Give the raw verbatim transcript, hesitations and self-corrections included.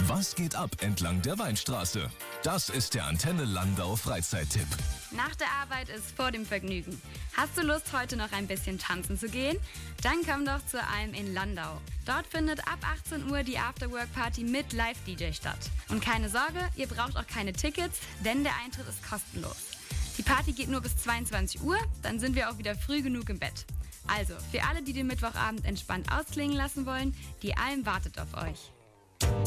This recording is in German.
Was geht ab entlang der Weinstraße? Das ist der Antenne Landau Freizeittipp. Nach der Arbeit ist vor dem Vergnügen. Hast du Lust, heute noch ein bisschen tanzen zu gehen? Dann komm doch zur Alm in Landau. Dort findet ab achtzehn Uhr die Afterwork-Party mit Live-D J statt. Und keine Sorge, ihr braucht auch keine Tickets, denn der Eintritt ist kostenlos. Die Party geht nur bis zweiundzwanzig Uhr, dann sind wir auch wieder früh genug im Bett. Also, für alle, die den Mittwochabend entspannt ausklingen lassen wollen, die Alm wartet auf euch.